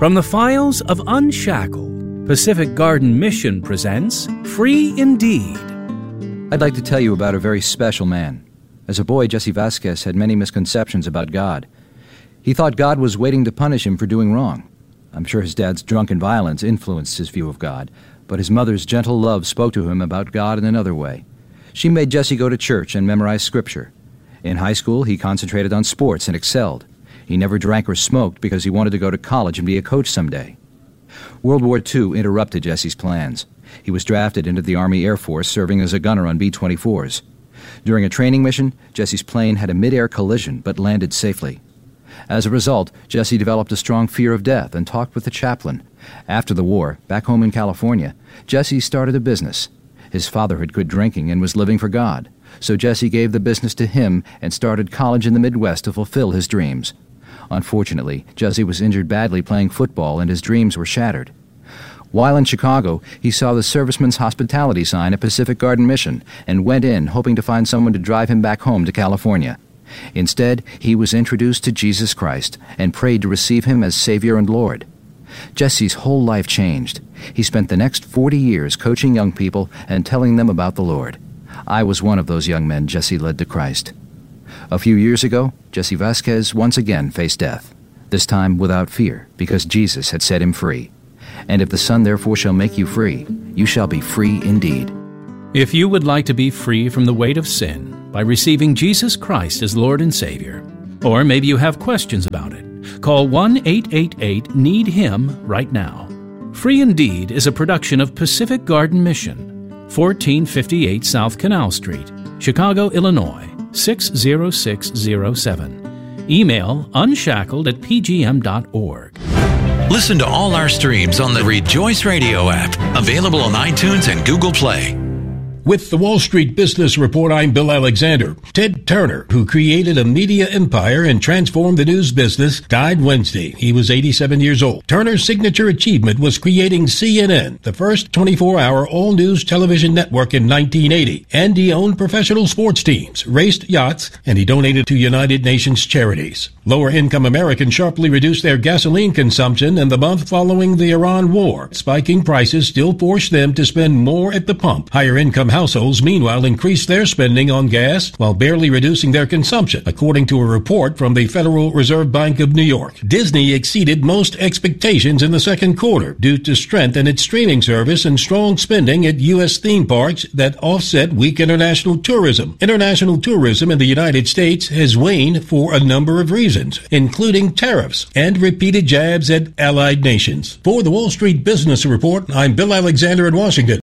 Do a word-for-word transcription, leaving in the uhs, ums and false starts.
From the files of Unshackled, Pacific Garden Mission presents Free Indeed. I'd like to tell you about a very special man. As a boy, Jesse Vasquez had many misconceptions about God. He thought God was waiting to punish him for doing wrong. I'm sure his dad's drunken violence influenced his view of God, but his mother's gentle love spoke to him about God in another way. She made Jesse go to church and memorize Scripture. In high school, he concentrated on sports and excelled. He never drank or smoked because he wanted to go to college and be a coach someday. World War Two interrupted Jesse's plans. He was drafted into the Army Air Force, serving as a gunner on B twenty-fours. During a training mission, Jesse's plane had a mid-air collision but landed safely. As a result, Jesse developed a strong fear of death and talked with the chaplain. After the war, back home in California, Jesse started a business. His father had quit drinking and was living for God, so Jesse gave the business to him and started college in the Midwest to fulfill his dreams. Unfortunately, Jesse was injured badly playing football and his dreams were shattered. While in Chicago, he saw the Servicemen's Hospitality sign at Pacific Garden Mission and went in hoping to find someone to drive him back home to California. Instead, he was introduced to Jesus Christ and prayed to receive him as Savior and Lord. Jesse's whole life changed. He spent the next forty years coaching young people and telling them about the Lord. I was one of those young men Jesse led to Christ. A few years ago, Jesse Vasquez once again faced death, this time without fear, because Jesus had set him free. And if the Son therefore shall make you free, you shall be free indeed. If you would like to be free from the weight of sin by receiving Jesus Christ as Lord and Savior, or maybe you have questions about it, call one eight eight eight need him right now. Free Indeed is a production of Pacific Garden Mission, fourteen fifty-eight South Canal Street, Chicago, Illinois, six zero six zero seven. Email unshackled at p g m dot org. Listen to all our streams on the Rejoice Radio app, available on iTunes and Google Play. With the Wall Street Business Report, I'm Bill Alexander. Ted Turner, who created a media empire and transformed the news business, died Wednesday. He was eighty-seven years old. Turner's signature achievement was creating C N N, the first twenty-four hour all-news television network in nineteen eighty. And he owned professional sports teams, raced yachts, and he donated to United Nations charities. Lower-income Americans sharply reduced their gasoline consumption in the month following the Iran war. Spiking prices still forced them to spend more at the pump. Higher-income households, meanwhile, increased their spending on gas while barely reducing their consumption, according to a report from the Federal Reserve Bank of New York. Disney exceeded most expectations in the second quarter due to strength in its streaming service and strong spending at U S theme parks that offset weak international tourism. International tourism in the United States has waned for a number of reasons, including tariffs and repeated jabs at allied nations. For the Wall Street Business Report, I'm Bill Alexander in Washington.